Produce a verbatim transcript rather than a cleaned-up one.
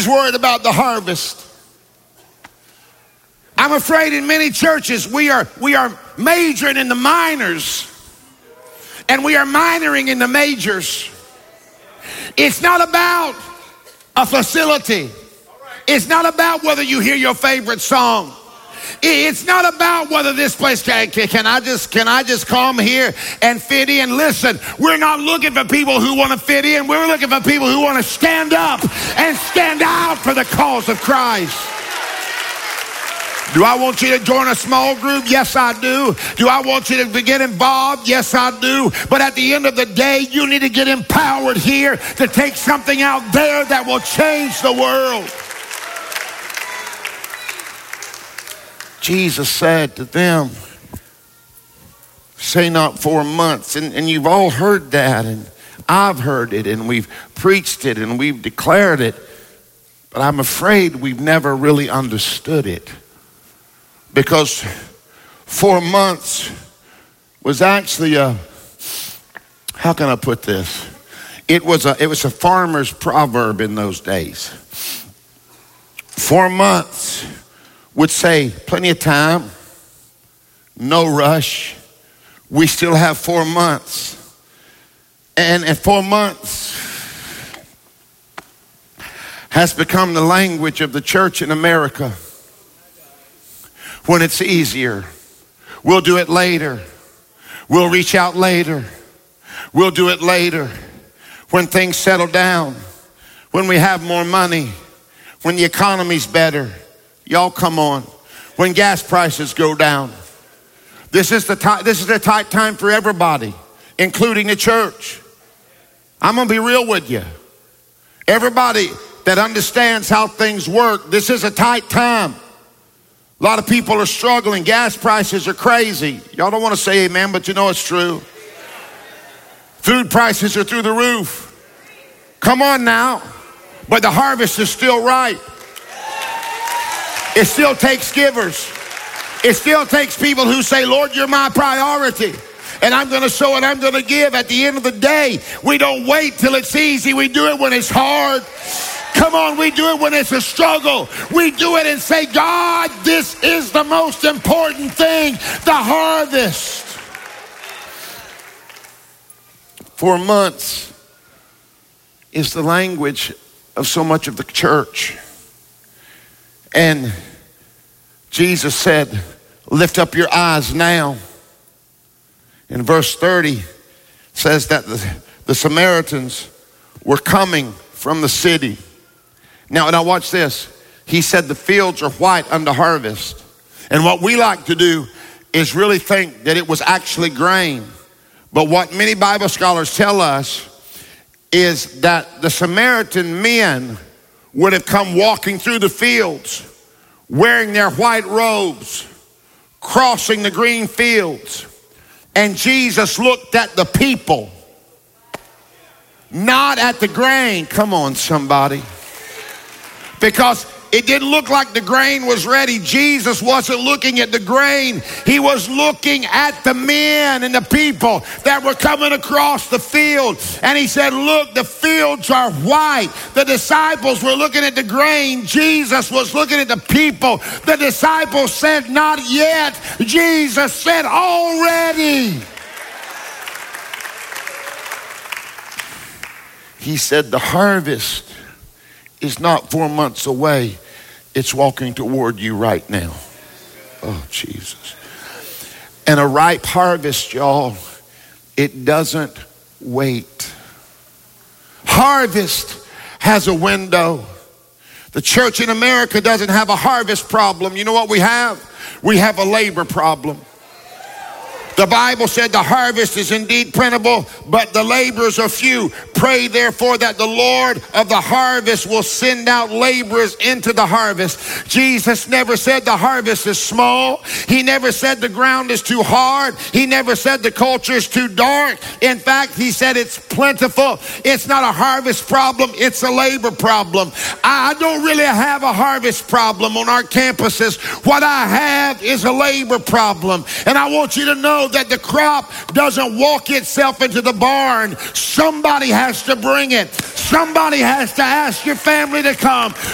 always worried about the harvest. I'm afraid in many churches we are we are majoring in the minors and we are minoring in the majors. It's not about a facility. It's not about whether you hear your favorite song. It's not about whether this place can, can I just can I just come here and fit in. Listen, we're not looking for people who want to fit in. We're looking for people who want to stand up and stand out for the cause of Christ. Do I want you to join a small group? Yes, I do. Do I want you to get involved? Yes, I do. But at the end of the day, you need to get empowered here to take something out there that will change the world. Jesus said to them, say not four months. And, and you've all heard that, and I've heard it, and we've preached it, and we've declared it. But I'm afraid we've never really understood it. Because four months was actually a, how can I put this? It was a, it was a farmer's proverb in those days. Four months would say plenty of time, no rush. We still have four months. And, and four months has become the language of the church in America. When it's easier, we'll do it later. We'll reach out later. We'll do it later. When things settle down, when we have more money, when the economy's better. Y'all come on. When gas prices go down. This is the ti- this is the tight time for everybody, including the church. I'm going to be real with you. Everybody that understands how things work, this is a tight time. A lot of people are struggling. Gas prices are crazy. Y'all don't want to say amen, but you know it's true. Food prices are through the roof. Come on now. But the harvest is still ripe. It still takes givers. It still takes people who say, Lord, you're my priority. And I'm going to sow and I'm going to give. At the end of the day, we don't wait till it's easy. We do it when it's hard. Come on, we do it when it's a struggle. We do it and say, God, this is the most important thing, the harvest. Four months is the language of so much of the church. And Jesus said, lift up your eyes now. In verse thirty says that the, the Samaritans were coming from the city. Now, now watch this. He said the fields are white unto harvest. And what we like to do is really think that it was actually grain. But what many Bible scholars tell us is that the Samaritan men would have come walking through the fields, wearing their white robes, crossing the green fields. And Jesus looked at the people, not at the grain. Come on, somebody. Because it didn't look like the grain was ready. Jesus wasn't looking at the grain. He was looking at the men and the people that were coming across the field. And he said, look, the fields are white. The disciples were looking at the grain. Jesus was looking at the people. The disciples said, not yet. Jesus said, already. He said, the harvest is not four months away. It's walking toward you right now. Oh, Jesus. And a ripe harvest, y'all, it doesn't wait. Harvest has a window. The church in America doesn't have a harvest problem. You know what we have? We have a labor problem. The Bible said the harvest is indeed plentiful, but the laborers are few. Pray therefore that the Lord of the harvest will send out laborers into the harvest. Jesus never said the harvest is small. He never said the ground is too hard. He never said the culture is too dark. In fact, he said it's plentiful. It's not a harvest problem. It's a labor problem. I don't really have a harvest problem on our campuses. What I have is a labor problem. And I want you to know that the crop doesn't walk itself into the barn. Somebody has to bring it. Somebody has to ask your family to come.